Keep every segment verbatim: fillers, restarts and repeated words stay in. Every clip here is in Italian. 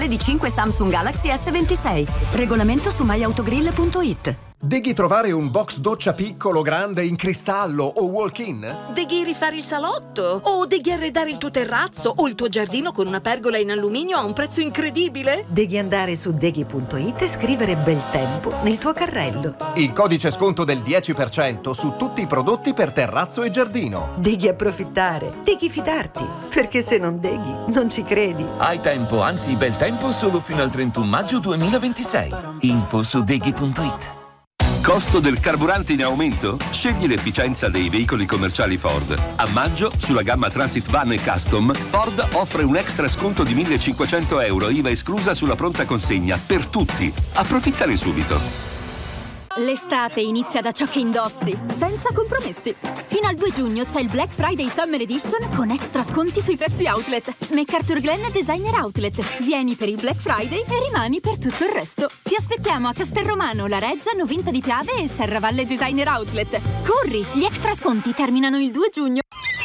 valore di cinque Samsung Galaxy S ventisei. Regolamento su my autogrill punto it. Deghi trovare un box doccia piccolo, grande, in cristallo o walk-in? Deghi rifare il salotto? O deghi arredare il tuo terrazzo o il tuo giardino con una pergola in alluminio a un prezzo incredibile? Deghi andare su deghi punto it e scrivere bel tempo nel tuo carrello. Il codice sconto del dieci per cento su tutti i prodotti per terrazzo e giardino. Deghi approfittare, deghi fidarti, perché se non deghi non ci credi. Hai tempo, anzi bel tempo, solo fino al trentuno maggio duemilaventisei. Info su deghi punto it. Costo del carburante in aumento? Scegli l'efficienza dei veicoli commerciali Ford. A maggio, sulla gamma Transit Van e Custom, Ford offre un extra sconto di millecinquecento euro, I V A esclusa sulla pronta consegna, per tutti. Approfittane subito. L'estate inizia da ciò che indossi, senza compromessi. Fino al due giugno c'è il Black Friday Summer Edition con extra sconti sui prezzi outlet. MacArthur Glen Designer Outlet. Vieni per il Black Friday e rimani per tutto il resto. Ti aspettiamo a Castelromano, La Reggia, Novinta di Piave e Serravalle Designer Outlet. Corri, gli extra sconti terminano il due giugno.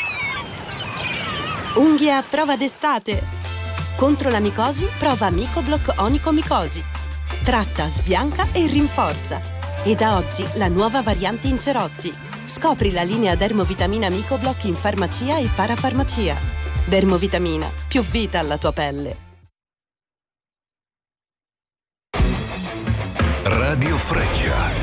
Unghie a prova d'estate. Contro la micosi, prova Micoblock Onicomicosi. Tratta, sbianca e rinforza. E da oggi la nuova variante in cerotti. Scopri la linea Dermovitamina Micoblock in farmacia e parafarmacia. Dermovitamina, più vita alla tua pelle. Radio Freccia.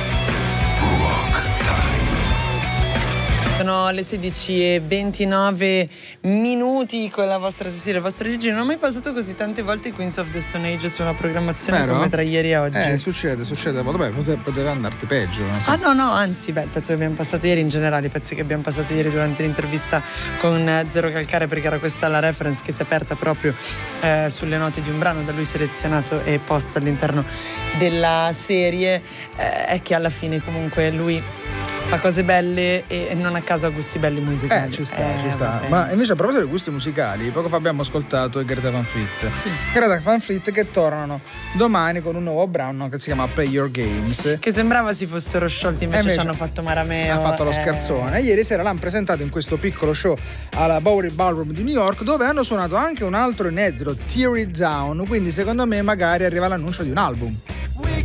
Sono le sedici e ventinove minuti con la vostra Cecilia, il vostro Gigi. Non ho mai passato così tante volte Queens of the Stone Age su una programmazione Vero? come tra ieri e oggi. Eh, succede, succede. Vabbè, poteva, poteva andarti peggio. Non so. Ah no, no, anzi, beh, il pezzo che abbiamo passato ieri, in generale, i pezzi che abbiamo passato ieri durante l'intervista con Zero Calcare, perché era questa la reference che si è aperta proprio eh, sulle note di un brano da lui selezionato e posto all'interno della serie, eh, è che alla fine comunque lui fa cose belle e non a caso ha gusti belli musicali. Eh, ci sta, eh, ci sta. vabbè. Ma invece a proposito dei gusti musicali, poco fa abbiamo ascoltato Greta Van Fleet. Sì. Greta Van Fleet che tornano domani con un nuovo brano che si chiama Play Your Games. Che sembrava si fossero sciolti, invece, invece ci hanno fatto Marameo. Ha fatto lo eh... scherzone. Ieri sera l'hanno presentato in questo piccolo show alla Bowery Ballroom di New York, dove hanno suonato anche un altro inedito, Tear It Down. Quindi secondo me magari arriva l'annuncio di un album.